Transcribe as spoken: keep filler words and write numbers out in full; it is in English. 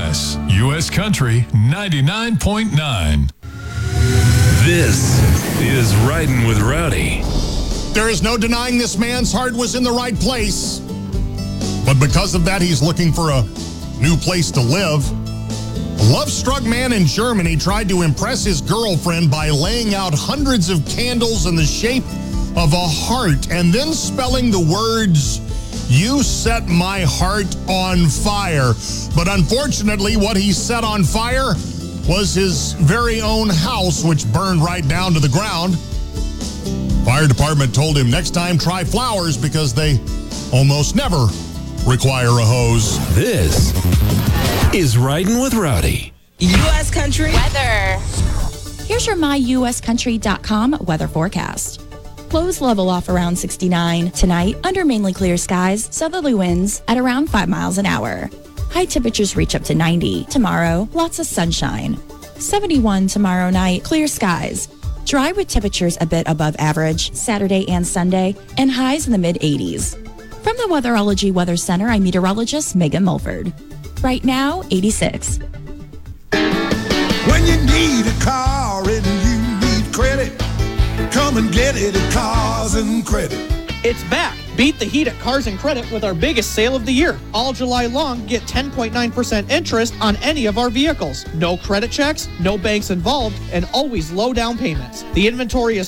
S, U S Country ninety-nine point nine. This is Riding with Rowdy. There is no denying this man's heart was in the right place. But because of that, he's looking for a new place to live. A love-struck man in Germany tried to impress his girlfriend by laying out hundreds of candles in the shape of a heart and then spelling the words, "You set my heart on fire." But unfortunately, what he set on fire was his very own house, which burned right down to the ground. Fire department told him next time try flowers because they almost never require a hose. This is Riding with Rowdy. U S Country weather. Here's your my U S country dot com weather forecast. Lows level off around sixty-nine. Tonight, under mainly clear skies, southerly winds at around five miles an hour. High temperatures reach up to ninety. Tomorrow, lots of sunshine. seventy-one tomorrow night, clear skies. Dry with temperatures a bit above average Saturday and Sunday, and highs in the mid-eighties. From the Weatherology Weather Center, I'm meteorologist Megan Mulford. Right now, eighty-six. When you need a car and you need credit, come and get it at Cars and Credit. It's back. Beat the heat at Cars and Credit with our biggest sale of the year. All July long, get ten point nine percent interest on any of our vehicles. No credit checks, no banks involved, and always low down payments. The inventory is